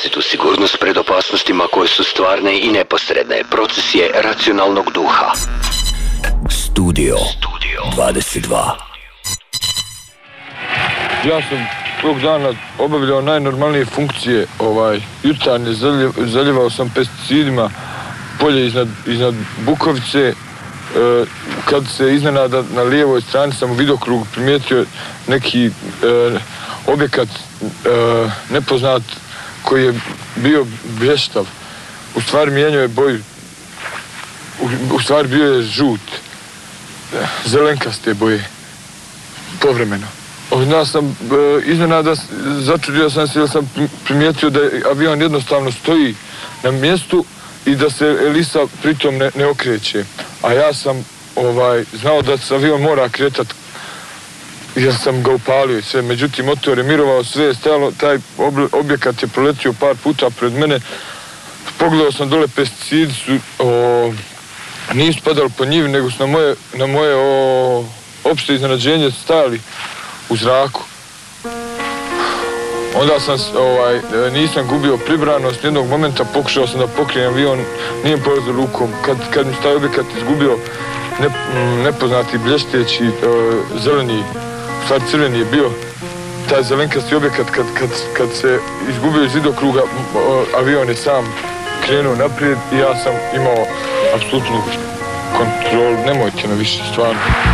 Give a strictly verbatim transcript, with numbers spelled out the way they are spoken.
vlastitu sigurnost pred opasnostima koje su stvarne i neposredne. Proces je racionalnog duha. Studio dvadeset dva. Ja sam tog dana obavljao najnormalnije funkcije, ovaj, jutarnje zaljevao sam pesticidima polje iznad, iznad Bukovice. E, kad se iznenada na lijevoj strani sam u vidokrugu primijetio neki e, objekat e, nepoznat koji je bio blještav. U stvari mijenjao je boju. U, u stvari bio je žut. Zelenkaste boje. Povremeno. Ja sam e, iznenada začudio sam se jer sam primijetio da avion jednostavno stoji na mjestu i da se elisa pritom ne, ne okreće. A ja sam ovaj, znao da se avion mora kretati jer sam ga upalio i sve. Međutim, motor je mirovao, sve je stajalo, taj objekat je proletio par puta pred mene. Pogledao sam dole, pesticidi su o, nisu padali po njivi, nego su na moje, na moje o, opšte iznenađenje stajali u zraku. Onda sam, ovaj, nisam gubio pribranost, jednog momenta pokušao sam da pokrijem avion, nije mi polazio rukom. Kad, kad mi taj objekat izgubio, ne, nepoznati blješteći uh, zeleni, u stvari crveni je bio, taj zelenkasti objekat, kad, kad, kad se izgubio iz vidokruga, uh, avion je sam krenuo naprijed i ja sam imao apsolutnu kontrolu, nemojte me više, stvarno.